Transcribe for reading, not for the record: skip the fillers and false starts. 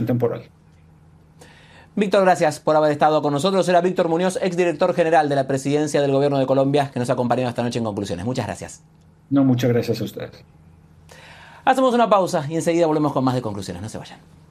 solución temporal. Víctor, gracias por haber estado con nosotros. Era Víctor Muñoz, exdirector general de la Presidencia del Gobierno de Colombia, que nos ha acompañado esta noche en Conclusiones. Muchas gracias. No, muchas gracias a ustedes. Hacemos una pausa y enseguida volvemos con más de Conclusiones. No se vayan.